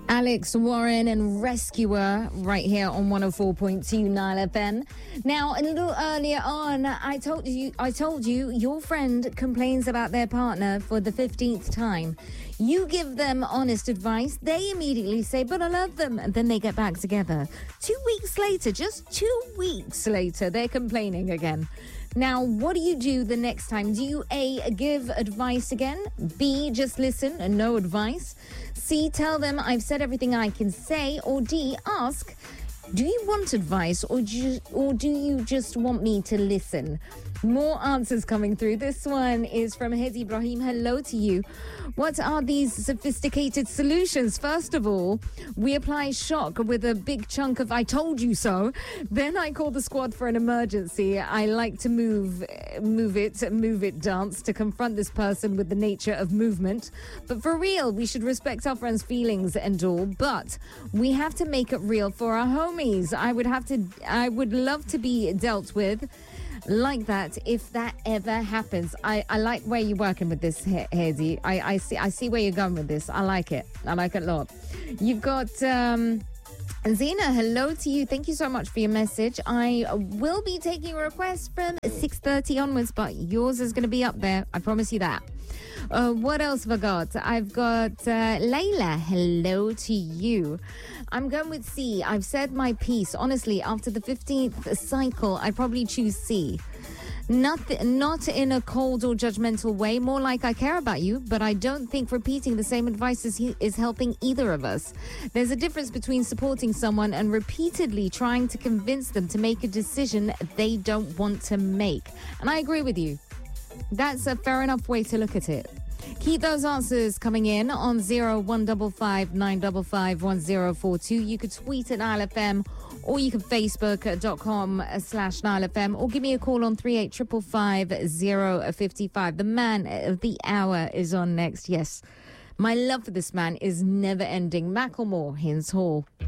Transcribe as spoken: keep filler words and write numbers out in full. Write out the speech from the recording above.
Alex Warren and Rescuer right here on one oh four point two Nile F M. Now, a little earlier on, I told you, I told you, your friend complains about their partner for the fifteenth time. You give them honest advice. They immediately say, but I love them. And then they get back together. Two weeks later, just two weeks later, they're complaining again. Now, what do you do the next time? Do you A, give advice again? B, just listen and no advice? C, tell them I've said everything I can say? Or D, ask, do you want advice or do you, or do you just want me to listen? More answers coming through. This one is from Hezi Ibrahim. Hello to you. What are these sophisticated solutions? First of all, we apply shock with a big chunk of I told you so. Then I call the squad for an emergency. I like to move, move it, move it dance to confront this person with the nature of movement. But for real, we should respect our friends' feelings and all. But we have to make it real for our homies. I would have to, I would love to be dealt with like that if that ever happens. I, I like where you're working with this, Hezi. I, I see I see where you're going with this. I like it. I like it a lot. You've got um, Zena. Hello to you. Thank you so much for your message. I will be taking requests from six thirty onwards, but yours is going to be up there. I promise you that. Uh, what else have I got? I've got uh, Layla. Hello to you. I'm going with C. I've said my piece. Honestly, after the fifteenth cycle, I'd probably choose C. Not, not in a cold or judgmental way, more like I care about you, but I don't think repeating the same advice is, is helping either of us. There's a difference between supporting someone and repeatedly trying to convince them to make a decision they don't want to make. And I agree with you. That's a fair enough way to look at it. Keep those answers coming in on zero one five five nine five five one zero four two. You could tweet at Nile F M or you can facebook.com slash Nile F M or give me a call on three eight five five five zero five five. The man of the hour is on next. Yes, my love for this man is never ending. Macklemore, Hins Hall.